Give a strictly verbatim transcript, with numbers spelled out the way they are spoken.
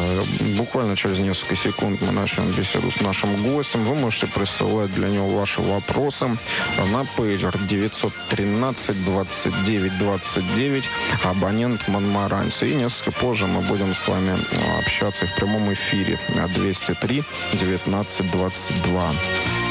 Буквально через несколько секунд мы начнем беседу с нашим гостем. Вы можете присылать для него ваши вопросы на пейджер девятьсот тринадцать двадцать девять двадцать девять, абонент Монмаранси. И несколько позже мы будем с вами общаться в прямом эфире на двести три девятнадцать двадцать два.